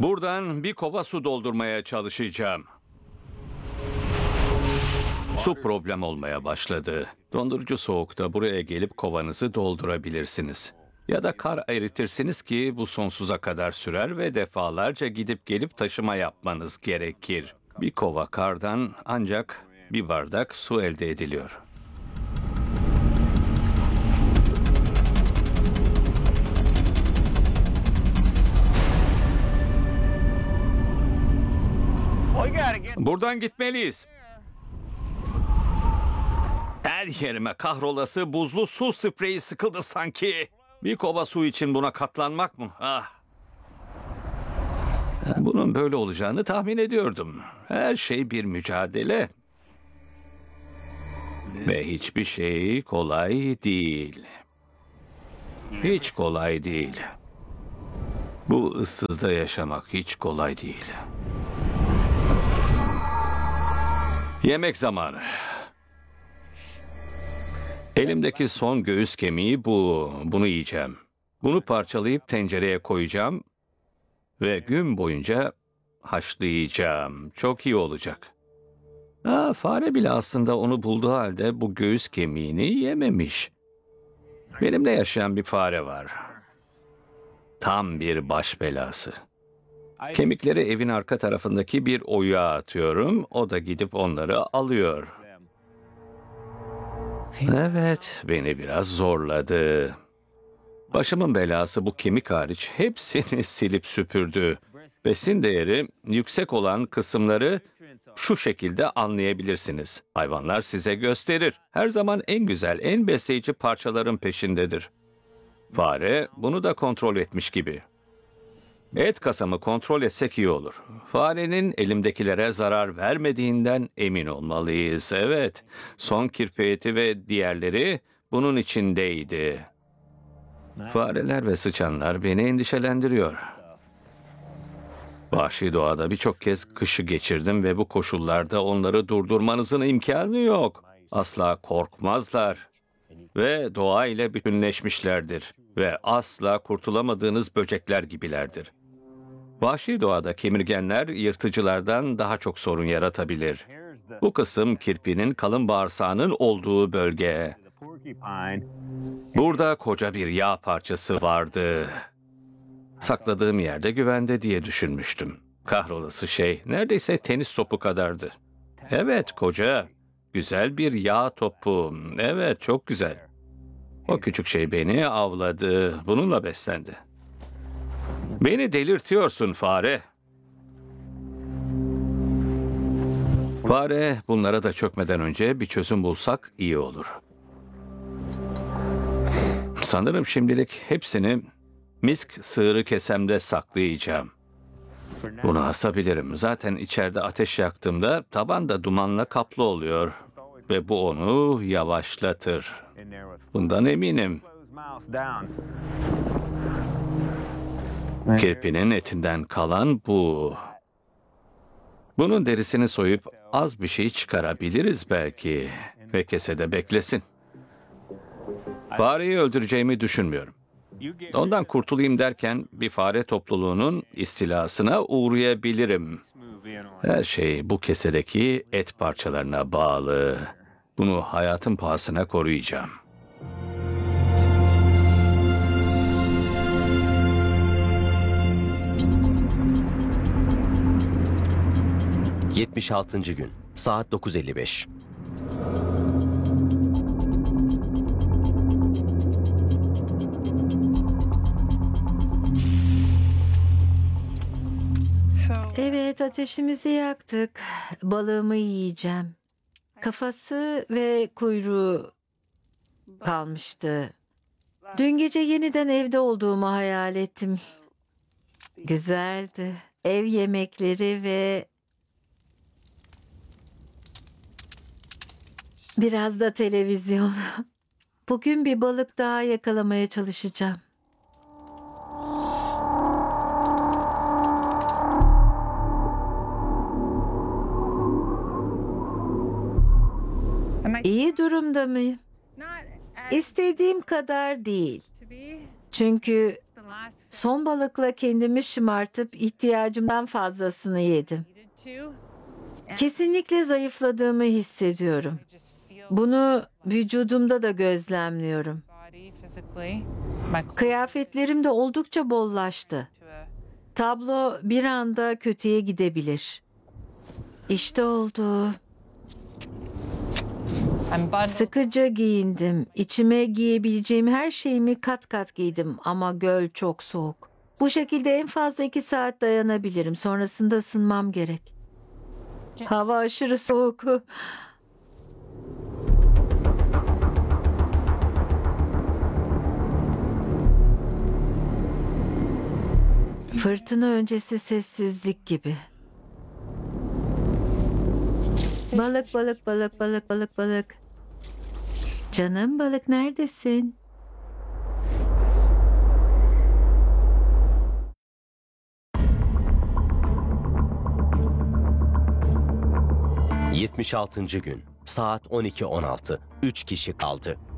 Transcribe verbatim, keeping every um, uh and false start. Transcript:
Buradan bir kova su doldurmaya çalışacağım. Su problem olmaya başladı. Dondurucu soğukta buraya gelip kovanızı doldurabilirsiniz. Ya da kar eritirsiniz ki bu sonsuza kadar sürer ve defalarca gidip gelip taşıma yapmanız gerekir. Bir kova kardan ancak bir bardak su elde ediliyor. Buradan gitmeliyiz. Her yerime kahrolası buzlu su spreyi sıkıldı sanki. Bir kova su için buna katlanmak mı? Ah. Bunun böyle olacağını tahmin ediyordum. Her şey bir mücadele. Ve hiçbir şey kolay değil. Hiç kolay değil. Bu ıssızda yaşamak hiç kolay değil. Yemek zamanı. Elimdeki son göğüs kemiği bu. Bunu yiyeceğim. Bunu parçalayıp tencereye koyacağım ve gün boyunca haşlayacağım. Çok iyi olacak. Ha, fare bile aslında onu bulduğu halde bu göğüs kemiğini yememiş. Benimle yaşayan bir fare var. Tam bir baş belası. Kemikleri evin arka tarafındaki bir oyuğa atıyorum. O da gidip onları alıyor. Evet, beni biraz zorladı. Başımın belası bu kemik hariç hepsini silip süpürdü. Besin değeri yüksek olan kısımları şu şekilde anlayabilirsiniz. Hayvanlar size gösterir. Her zaman en güzel, en besleyici parçaların peşindedir. Fare bunu da kontrol etmiş gibi. Et kasamı kontrol etsek iyi olur. Farenin elimdekilere zarar vermediğinden emin olmalıyız. Evet, son kirpi eti ve diğerleri bunun içindeydi. Fareler ve sıçanlar beni endişelendiriyor. Vahşi doğada birçok kez kışı geçirdim ve bu koşullarda onları durdurmanızın imkanı yok. Asla korkmazlar ve doğa ile bütünleşmişlerdir ve asla kurtulamadığınız böcekler gibilerdir. Vahşi doğada kemirgenler yırtıcılardan daha çok sorun yaratabilir. Bu kısım kirpinin kalın bağırsağının olduğu bölge. Burada koca bir yağ parçası vardı. Sakladığım yerde güvende diye düşünmüştüm. Kahrolası şey neredeyse tenis topu kadardı. Evet, koca, güzel bir yağ topu. Evet, çok güzel. O küçük şey beni avladı. Bununla beslendi. Beni delirtiyorsun fare. Fare, bunlara da çökmeden önce bir çözüm bulsak iyi olur. Sanırım şimdilik hepsini misk sığırı kesemde saklayacağım. Bunu asabilirim. Zaten içeride ateş yaktığımda taban da dumanla kaplı oluyor. Ve bu onu yavaşlatır. Bundan eminim. Kirpinin etinden kalan bu. Bunun derisini soyup az bir şey çıkarabiliriz belki. Ve kesede beklesin. Fareyi öldüreceğimi düşünmüyorum. Ondan kurtulayım derken bir fare topluluğunun istilasına uğrayabilirim. Her şey bu kesedeki et parçalarına bağlı. Bunu hayatın pahasına koruyacağım. yetmiş altıncı gün, saat dokuz elli beş. Evet, ateşimizi yaktık. Balığımı yiyeceğim. Kafası ve kuyruğu kalmıştı. Dün gece yeniden evde olduğumu hayal ettim. Güzeldi. Ev yemekleri ve biraz da televizyon. Bugün bir balık daha yakalamaya çalışacağım. İyi durumda mıyım? İstediğim kadar değil. Çünkü Son balıkla kendimi şımartıp ihtiyacımdan fazlasını yedim. Kesinlikle zayıfladığımı hissediyorum. Bunu vücudumda da gözlemliyorum. Kıyafetlerim de oldukça bollaştı. Tablo bir anda kötüye gidebilir. İşte oldu. Sıkıca giyindim. İçime giyebileceğim her şeyimi kat kat giydim ama göl çok soğuk. Bu şekilde en fazla iki saat dayanabilirim. Sonrasında ısınmam gerek. Hava aşırı soğuk. Fırtına öncesi sessizlik gibi. Balık, balık, balık, balık, balık, balık. Canım balık neredesin? yetmiş altıncı gün. Saat on iki on altı. üç kişi kaldı.